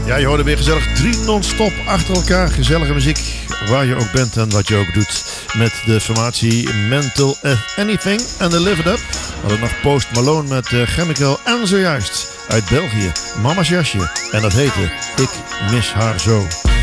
Ja, je hoorde weer gezellig 3 non-stop achter elkaar. Gezellige muziek, waar je ook bent en wat je ook doet. Met de formatie Mental Anything en The Live It Up. We hadden nog Post Malone met Chemical. En zojuist uit België, Mama's Jasje. En dat heette Ik Mis Haar Zo.